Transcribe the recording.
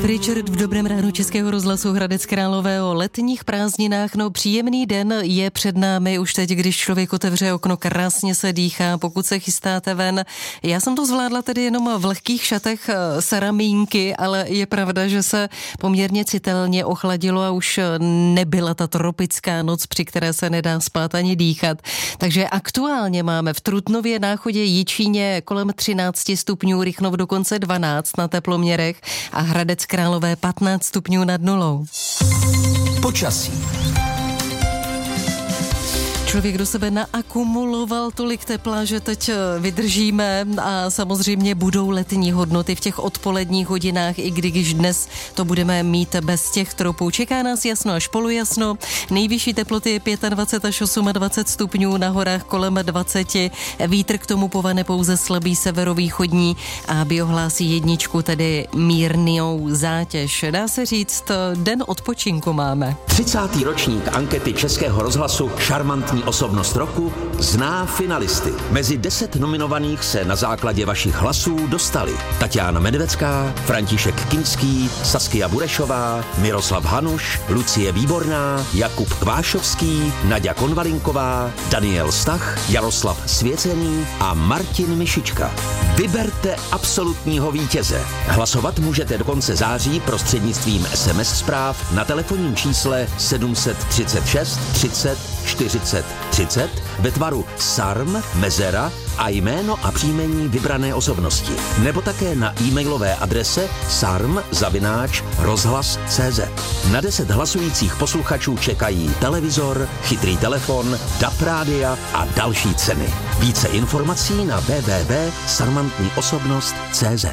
Richard v Dobrém ránu Českého rozhlasu Hradec Králové o letních prázdninách. No, příjemný den je před námi už teď, když člověk otevře okno, krásně se dýchá, pokud se chystáte ven. Já jsem to zvládla tedy jenom v lehkých šatech saramínky, ale je pravda, že se poměrně citelně ochladilo a už nebyla ta tropická noc, při které se nedá spát ani dýchat. Takže aktuálně máme v Trutnově, Náchodě, Jičíně kolem 13 stupňů, Rychnov dokonce 12 na teploměrech a Hradec Králové 15 stupňů nad nulou. Počasí. Člověk do sebe naakumuloval tolik tepla, že teď vydržíme a samozřejmě budou letní hodnoty v těch odpoledních hodinách, i když dnes to budeme mít bez těch tropů. Čeká nás jasno až polojasno, nejvyšší teploty je 25 až 28 stupňů, na horách kolem 20, vítr k tomu povane pouze slabý severovýchodní a biohlásí jedničku, tedy mírnou zátěž. Dá se říct, den odpočinku máme. 30. ročník ankety Českého rozhlasu Šarmantní osobnost roku zná finalisty. Mezi 10 nominovaných se na základě vašich hlasů dostali Tatiana Medvecká, František Kinský, Saskia Burešová, Miroslav Hanuš, Lucie Výborná, Jakub Kvášovský, Naďa Konvalinková, Daniel Stach, Jaroslav Svěcený a Martin Mišička. Vyberte absolutního vítěze. Hlasovat můžete do konce září prostřednictvím SMS zpráv na telefonním čísle 736 30 40 30 ve tvaru SARM, mezera a jméno a příjmení vybrané osobnosti. Nebo také na e-mailové adrese sarm@rozhlas.cz. Na 10 hlasujících posluchačů čekají televizor, chytrý telefon, DAB rádia a další ceny. Více informací na www.sarmantniosobnost.cz.